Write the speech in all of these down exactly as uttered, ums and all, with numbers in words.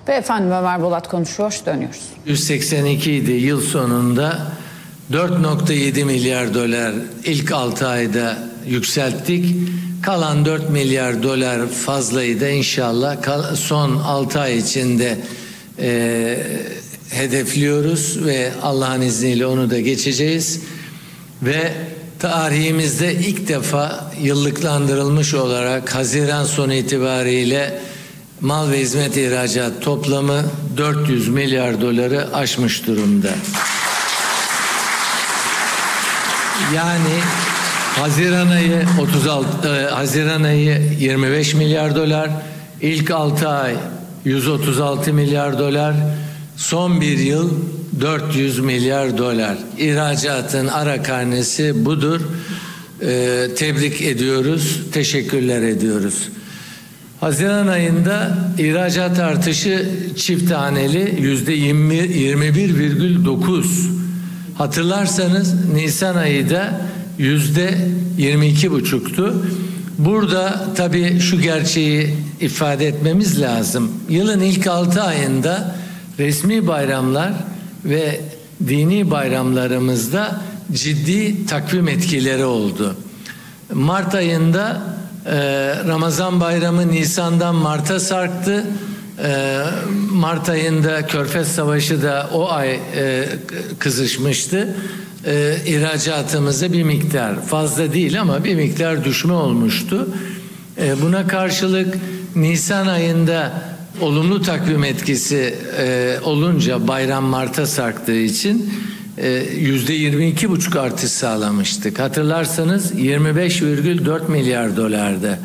Ve efendim Ömer Bolat konuşuyor, dönüyoruz. yüz seksen iki idi yıl sonunda, dört nokta yedi milyar dolar ilk altı ayda yükselttik. Kalan dört milyar dolar fazlayı da inşallah son altı ay içinde e, hedefliyoruz ve Allah'ın izniyle onu da geçeceğiz. Ve tarihimizde ilk defa yıllıklandırılmış olarak Haziran sonu itibariyle mal ve hizmet ihracat toplamı dört yüz milyar doları aşmış durumda. Yani Haziran ayı otuz altı, e, Haziran ayı yirmi beş milyar dolar, ilk altı ay yüz otuz altı milyar dolar, son bir yıl dört yüz milyar dolar. İhracatın ara karnesi budur. E, tebrik ediyoruz, teşekkürler ediyoruz. Haziran ayında ihracat artışı çift haneli yüzde yirmi bir virgül dokuz. Hatırlarsanız Nisan ayı da yüzde yirmi iki buçuktu. Burada tabii şu gerçeği ifade etmemiz lazım. Yılın ilk altı ayında resmi bayramlar ve dini bayramlarımızda ciddi takvim etkileri oldu. Mart ayında e, Ramazan bayramı Nisan'dan Mart'a sarktı. E, Mart ayında Körfez Savaşı da o ay e, kızışmıştı. E, ihracatımızda bir miktar, fazla değil ama bir miktar düşme olmuştu. E, buna karşılık Nisan ayında olumlu takvim etkisi e, olunca bayram Mart'a sarktığı için yüzde yirmi iki buçuk artış sağlamıştık. Hatırlarsanız yirmi beş virgül dört milyar dolardı.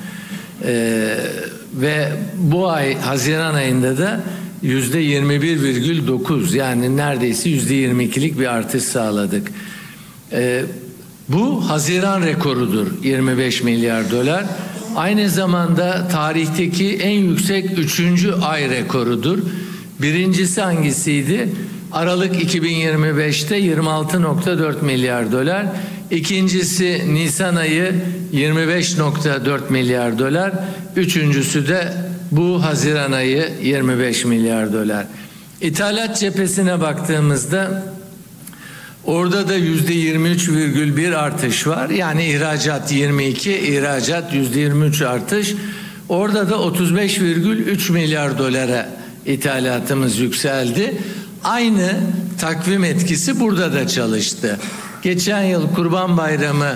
E, ve bu ay Haziran ayında da yüzde yirmi bir virgül dokuz, yani neredeyse yüzde yirmi ikilik bir artış sağladık. E, bu Haziran rekorudur, yirmi beş milyar dolar. Aynı zamanda tarihteki en yüksek üçüncü ay rekorudur. Birincisi hangisiydi? Aralık iki bin yirmi beşte yirmi altı nokta dört milyar dolar. İkincisi Nisan ayı yirmi beş nokta dört milyar dolar. Üçüncüsü de bu Haziran ayı yirmi beş milyar dolar. İthalat cephesine baktığımızda orada da yüzde yirmi üç virgül bir artış var. Yani ihracat yirmi iki, ihracat yüzde yirmi üç artış. Orada da otuz beş virgül üç milyar dolara ithalatımız yükseldi. Aynı takvim etkisi burada da çalıştı. Geçen yıl Kurban Bayramı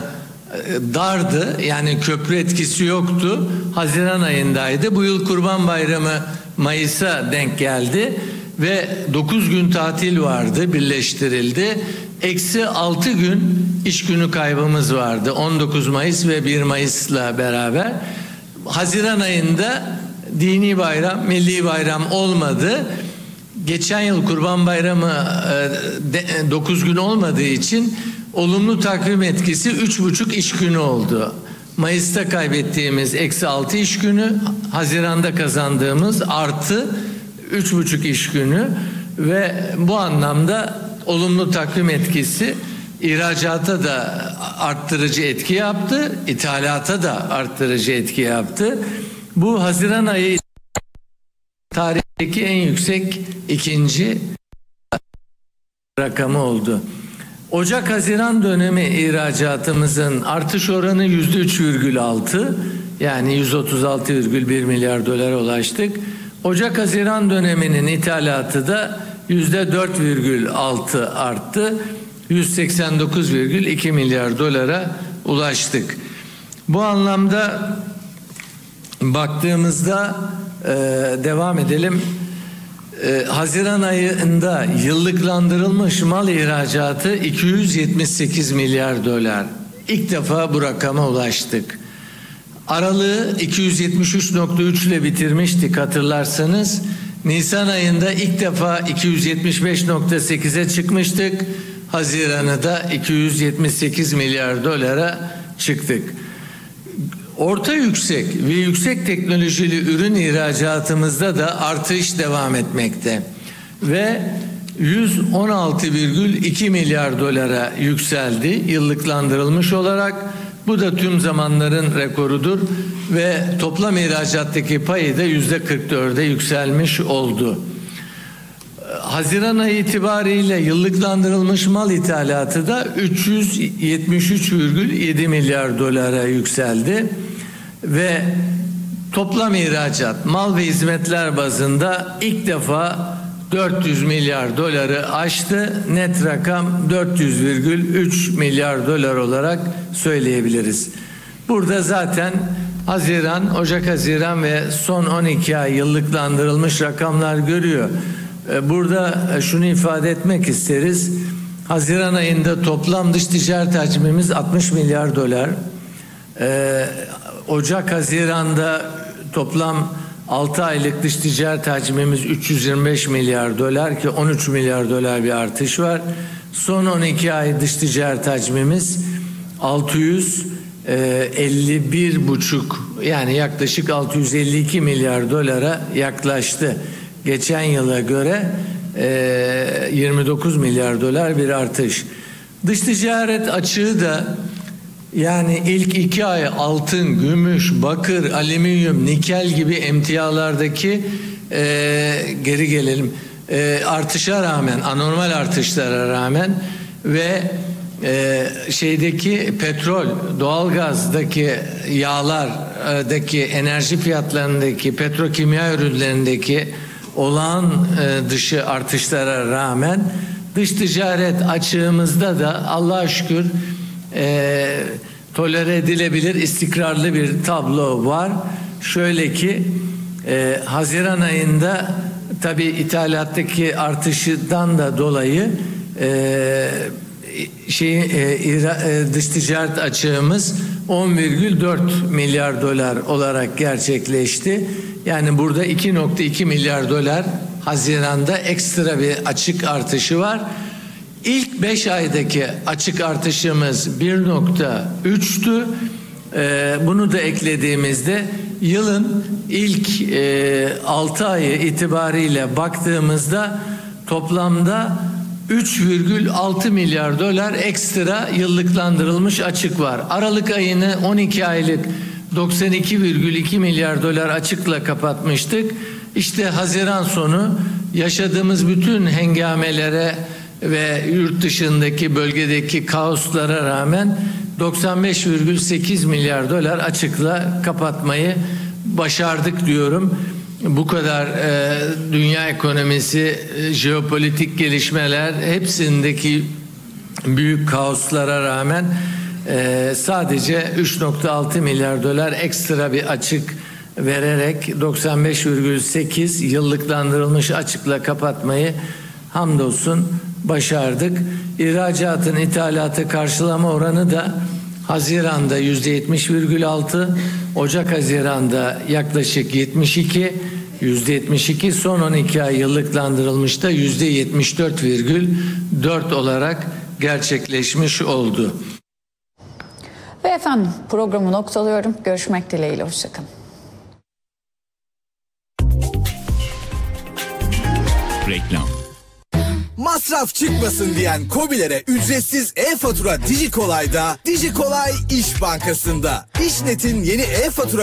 dardı, yani köprü etkisi yoktu. Haziran ayındaydı. Bu yıl Kurban Bayramı Mayıs'a denk geldi ve dokuz gün tatil vardı, birleştirildi. Eksi altı gün iş günü kaybımız vardı. on dokuz Mayıs ve bir Mayıs'la beraber. Haziran ayında dini bayram, milli bayram olmadı. Geçen yıl Kurban Bayramı dokuz gün olmadığı için olumlu takvim etkisi üç buçuk iş günü oldu. Mayıs'ta kaybettiğimiz eksi altı iş günü, Haziran'da kazandığımız artı üç buçuk iş günü ve bu anlamda olumlu takvim etkisi ihracata da arttırıcı etki yaptı, ithalata da arttırıcı etki yaptı. Bu Haziran ayı tarihteki en yüksek ikinci rakamı oldu. Ocak-Haziran dönemi ihracatımızın artış oranı yüzde üç virgül altı, yani yüz otuz altı virgül bir milyar dolara ulaştık. Ocak-Haziran döneminin ithalatı da yüzde dört virgül altı arttı. yüz seksen dokuz virgül iki milyar dolara ulaştık. Bu anlamda baktığımızda e, devam edelim. E, Haziran ayında yıllıklandırılmış mal ihracatı iki yüz yetmiş sekiz milyar dolar. İlk defa bu rakama ulaştık. Aralığı iki yüz yetmiş üç nokta üç ile bitirmiştik hatırlarsanız. Nisan ayında ilk defa iki yüz yetmiş beş nokta sekize çıkmıştık. Haziran'ı da iki yüz yetmiş sekiz milyar dolara çıktık. Orta yüksek ve yüksek teknolojili ürün ihracatımızda da artış devam etmekte. Ve yüz on altı virgül iki milyar dolara yükseldi yıllıklandırılmış olarak. Bu da tüm zamanların rekorudur ve toplam ihracattaki payı da yüzde kırk dörde yükselmiş oldu. Haziran ayı itibariyle yıllıklandırılmış mal ithalatı da üç yüz yetmiş üç virgül yedi milyar dolara yükseldi ve toplam ihracat mal ve hizmetler bazında ilk defa dört yüz milyar doları aştı. Net rakam dört yüz virgül üç milyar dolar olarak söyleyebiliriz. Burada zaten Haziran, Ocak, Haziran ve son on iki ay yıllıklandırılmış rakamlar görüyor. Burada şunu ifade etmek isteriz. Haziran ayında toplam dış ticaret hacmimiz altmış milyar dolar. Ee, Ocak, Haziran'da toplam altı aylık dış ticaret hacmimiz üç yüz yirmi beş milyar dolar ki on üç milyar dolar bir artış var. Son on iki ay dış ticaret hacmimiz altı yüz elli bir buçuk yani yaklaşık altı yüz elli iki milyar dolara yaklaştı. Geçen yıla göre e, yirmi dokuz milyar dolar bir artış. Dış ticaret açığı da yani ilk iki ay altın, gümüş, bakır, alüminyum, nikel gibi emtialardaki e, geri gelelim e, artışa rağmen, anormal artışlara rağmen ve e, şeydeki petrol, doğalgazdaki yağlardaki enerji fiyatlarındaki petrokimya ürünlerindeki olağan e, dışı artışlara rağmen dış ticaret açığımızda da Allah'a şükür e, tolere edilebilir istikrarlı bir tablo var. Şöyle ki e, Haziran ayında tabii ithalattaki artışından da dolayı e, şey e, e, dış ticaret açığımız on virgül dört milyar dolar olarak gerçekleşti. Yani burada iki nokta iki milyar dolar Haziran'da ekstra bir açık artışı var. İlk beş aydaki açık artışımız bir nokta üçtü. Ee, bunu da eklediğimizde yılın ilk e, altı ayı itibariyle baktığımızda toplamda üç virgül altı milyar dolar ekstra yıllıklandırılmış açık var. Aralık ayını on iki aylık doksan iki virgül iki milyar dolar açıkla kapatmıştık. İşte Haziran sonu yaşadığımız bütün hengamelere ve yurt dışındaki bölgedeki kaoslara rağmen doksan beş virgül sekiz milyar dolar açıkla kapatmayı başardık diyorum. Bu kadar e, dünya ekonomisi, e, jeopolitik gelişmeler hepsindeki büyük kaoslara rağmen e, sadece üç nokta altı milyar dolar ekstra bir açık vererek doksan beş virgül sekiz yıllıklandırılmış açıkla kapatmayı hamdolsun başardık. İhracatın ithalatı karşılama oranı da Haziran'da yüzde yetmiş virgül altı, Ocak Haziran'da yaklaşık yetmiş iki, yüzde yetmiş iki, son on iki ay yıllıklandırılmışta yüzde yetmiş dört virgül dört olarak gerçekleşmiş oldu. Ve efendim programı noktalıyorum. Görüşmek dileğiyle. Hoşçakalın. Reklam. Masraf çıkmasın diyen KOBİ'lere ücretsiz e-fatura Dijikolay'da, Dijikolay İş Bankası'nda. İşnet'in yeni e-fatura